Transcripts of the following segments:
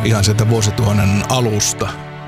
ihan sieltä vuosituhannen alusta.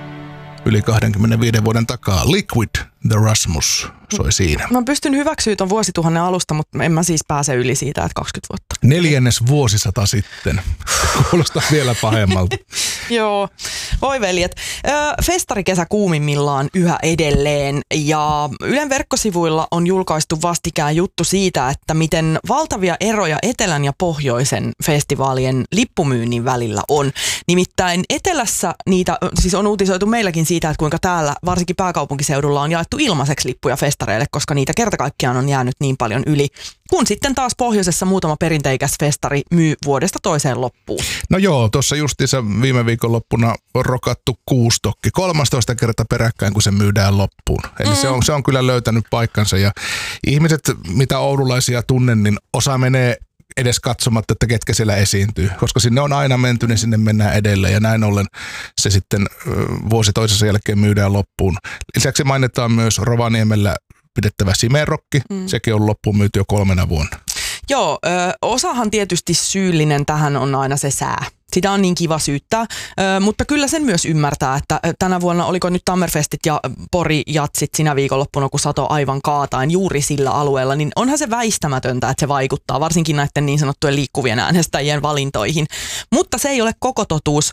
Yli 25 vuoden takaa. Liquid, The Rasmus soi siinä. Mä pystyn hyväksyä ton vuosituhannen alusta, mutta en mä siis pääse yli siitä, että 20 vuotta. 4. vuosisata sitten. Kuulostaa vielä pahemmalta. Joo, oi veljet. Festarikesä kuumimmillaan yhä edelleen ja Ylen verkkosivuilla on julkaistu vastikään juttu siitä, että miten valtavia eroja etelän ja pohjoisen festivaalien lippumyynnin välillä on. Nimittäin etelässä niitä, siis on uutisoitu meilläkin siitä, että kuinka täällä varsinkin pääkaupunkiseudulla on jaettu ilmaiseksi lippuja festareille, koska niitä kerta kaikkiaan on jäänyt niin paljon yli. Kun sitten taas pohjoisessa muutama perinteikäs festari myy vuodesta toiseen loppuun. No joo, tuossa justiinsa viime viikonloppuna on rokattu 6 tokki. 13 kertaa peräkkäin, kun se myydään loppuun. Eli se on kyllä löytänyt paikkansa. Ja ihmiset, mitä oululaisia tunnen, niin osa menee edes katsomatta, että ketkä siellä esiintyy. Koska sinne on aina menty, niin sinne mennään edelleen. Ja näin ollen se sitten vuosi toisensa jälkeen myydään loppuun. Lisäksi mainitaan myös Rovaniemellä pidettävä Simerokki. Sekin on loppuun myyty jo 3 vuonna. Joo, osahan tietysti syyllinen tähän on aina se sää. Sitä on niin kiva syyttää, mutta kyllä sen myös ymmärtää, että tänä vuonna oliko nyt Tammerfestit ja Pori-jatsit sinä viikonloppuna, kun sato aivan kaatain juuri sillä alueella, niin onhan se väistämätöntä, että se vaikuttaa, varsinkin näiden niin sanottujen liikkuvien äänestäjien valintoihin. Mutta se ei ole koko totuus.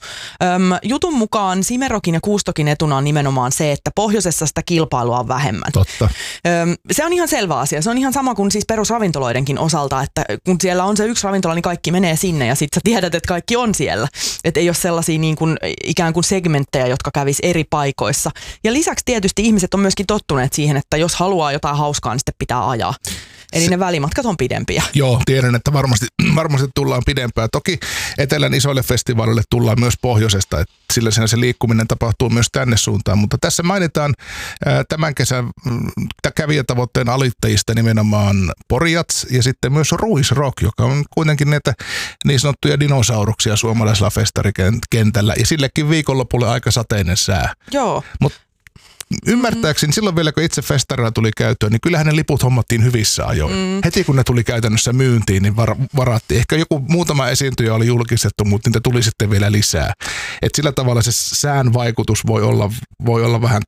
Jutun mukaan Simerokin ja Kuustokin etuna on nimenomaan se, että pohjoisessa sitä kilpailua on vähemmän. Totta. Se on ihan selvä asia. Se on ihan sama kuin siis perusravintoloidenkin osalta, että kun siellä on se yksi ravintola, niin kaikki menee sinne ja sitten sä tiedät, että kaikki on siellä. Että ei ole sellaisia niin kuin, ikään kuin segmenttejä, jotka kävis eri paikoissa. Ja lisäksi tietysti ihmiset on myöskin tottuneet siihen, että jos haluaa jotain hauskaa, niin sitten pitää ajaa. Eli ne välimatkat on pidempiä. Joo, tiedän, että varmasti tullaan pidempään. Toki etelän isoille festivaaleille tullaan myös pohjoisesta, että sillä se liikkuminen tapahtuu myös tänne suuntaan. Mutta tässä mainitaan tämän kesän kävijätavoitteen alittajista nimenomaan Pori-jats ja sitten myös Ruisrock, joka on kuitenkin näitä niin sanottuja dinosauruksia suomalaisella festarikentällä. Ja sillekin viikonlopulle aika sateinen sää. Joo. Ymmärtääkseni silloin vielä, kun itse festarilla tuli käyttöön, niin kyllähän ne liput hommattiin hyvissä ajoin. Heti kun ne tuli käytännössä myyntiin, niin varattiin. Ehkä joku muutama esiintyjä oli julkistettu, mutta niitä tuli sitten vielä lisää. Et sillä tavalla se sään vaikutus voi olla vähän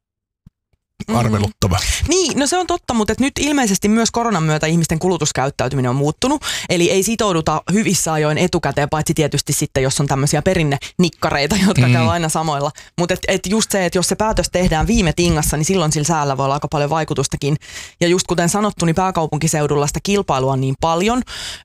arveluttava. Niin, no se on totta, mutta nyt ilmeisesti myös koronan myötä ihmisten kulutuskäyttäytyminen on muuttunut. Eli ei sitouduta hyvissä ajoin etukäteen, paitsi tietysti sitten, jos on tämmöisiä perinnenikkareita, jotka käy aina samoilla. Mutta et just se, että jos se päätös tehdään viime tingassa, niin silloin sillä säällä voi olla aika paljon vaikutustakin. Ja just kuten sanottu, niin pääkaupunkiseudulla sitä kilpailua on niin paljon.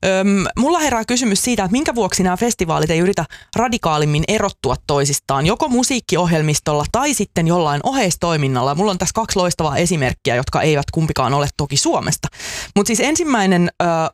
Mulla herää kysymys siitä, että minkä vuoksi nämä festivaalit ei yritä radikaalimmin erottua toisistaan, joko musiikkiohjelmistolla tai sitten jollain oheistoiminnalla. Mulla on tässä 2 loistavaa esimerkkiä, jotka eivät kumpikaan ole toki Suomesta. Mutta siis ensimmäinen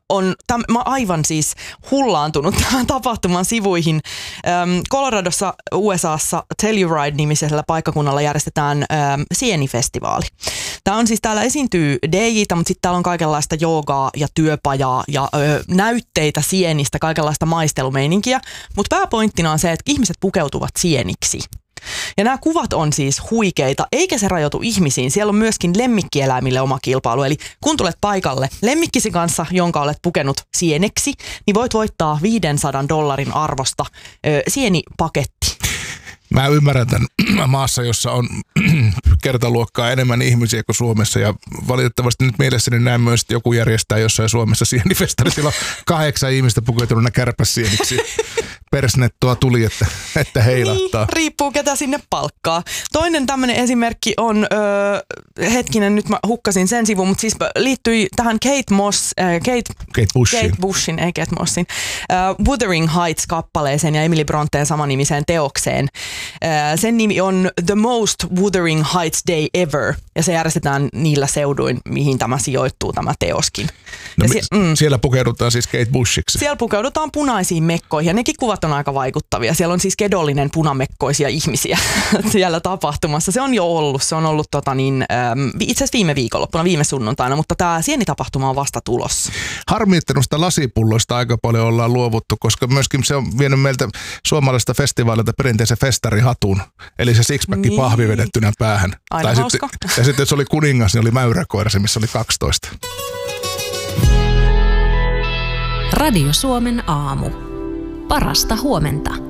mä aivan siis hullaantunut tämän tapahtuman sivuihin. Coloradossa USAssa Telluride-nimisellä paikkakunnalla järjestetään sienifestivaali. Tämä on siis, täällä esiintyy DJ:tä, mutta sitten täällä on kaikenlaista joogaa ja työpajaa ja näytteitä sienistä, kaikenlaista maistelumeininkiä. Mutta pääpointtina on se, että ihmiset pukeutuvat sieniksi. Ja nämä kuvat on siis huikeita, eikä se rajoitu ihmisiin. Siellä on myöskin lemmikkieläimille oma kilpailu. Eli kun tulet paikalle lemmikkisi kanssa, jonka olet pukenut sieneksi, niin voit voittaa $500 arvosta sienipaketti. Mä ymmärrän tämän maassa, jossa on kertaluokkaa enemmän ihmisiä kuin Suomessa ja valitettavasti nyt mielessäni näen myös, että joku järjestää jossain Suomessa sienifestari. Sillä on 8 ihmistä pukeutunut kärpäsieniksi. Persnettoa tuli, että heilattaa. Niin, riippuu ketä sinne palkkaa. Toinen tämmöinen esimerkki on, hetkinen, nyt mä hukkasin sen sivun, mutta siis liittyi tähän Kate Bushin, ei Kate Mossin, Wuthering Heights-kappaleeseen ja Emily Bronteen samanimiseen teokseen. Sen nimi on The Most Wuthering Heights Day Ever, ja se järjestetään niillä seuduin, mihin tämä sijoittuu, tämä teoskin. No, siellä pukeudutaan siis Kate Bushiksi. Siellä pukeudutaan punaisiin mekkoihin, ja nekin kuvat on aika vaikuttavia. Siellä on siis kedollinen punamekkoisia ihmisiä siellä tapahtumassa. Se on jo ollut. Se on ollut itse asiassa viime viikonloppuna, viime sunnuntaina, mutta tämä sienitapahtuma on vasta tulossa. Harmi, että noista lasipulloista aika paljon ollaan luovuttu, koska myöskin se on vienyt meiltä suomalaisesta festivaalilta perinteisen festarihatun, eli se sixpacki pahvi vedettynä päähän. Aina tai hauska. Ja sitten jos oli kuningas, niin oli mäyräkoira, se missä oli 12. Radio Suomen aamu. Parasta huomenta.